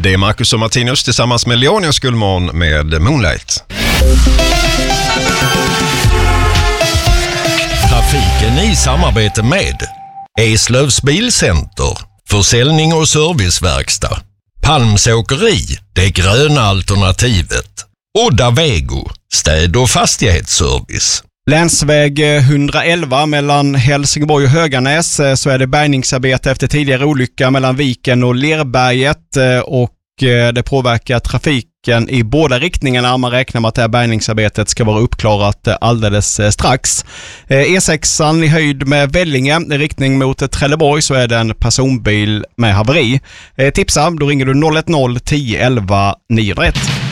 Det är Marcus och Martinus tillsammans med Leonius Gullmorn med Moonlight. Trafiken i samarbete med Eslövs Bilcenter, försäljning och serviceverkstad, Palms Åkeri, det gröna alternativet, Odda Vego, städ- och fastighetsservice. Länsväg 111 mellan Helsingborg och Höganäs, så är det bärgningsarbete efter tidigare olycka mellan Viken och Lerberget, och det påverkar trafiken i båda riktningarna. Man räknar med att det här bärgningsarbetet ska vara uppklarat alldeles strax. E6an i höjd med Vellinge i riktning mot Trelleborg, så är det en personbil med haveri. Tipsa, då ringer du 010 11 901.